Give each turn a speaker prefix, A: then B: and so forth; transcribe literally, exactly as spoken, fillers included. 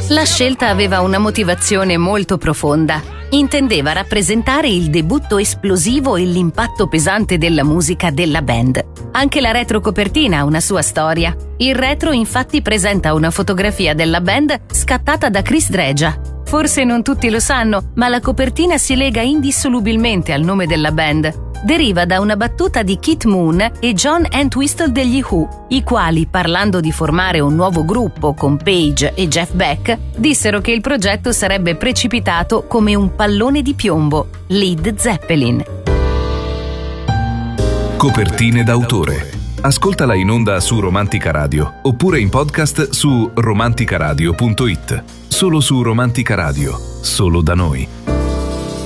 A: La scelta aveva una motivazione molto profonda. Intendeva rappresentare il debutto esplosivo e l'impatto pesante della musica della band. Anche la retrocopertina ha una sua storia. Il retro infatti presenta una fotografia della band scattata da Chris Dreja. Forse non tutti lo sanno, ma la copertina si lega indissolubilmente al nome della band. Deriva da una battuta di Keith Moon e John Entwistle degli Who, i quali, parlando di formare un nuovo gruppo con Page e Jeff Beck, dissero che il progetto sarebbe precipitato come un pallone di piombo, Led Zeppelin.
B: Copertine d'autore. Ascoltala in onda su Romantica Radio oppure in podcast su romanticaradio punto it. Solo su Romantica Radio, solo da noi.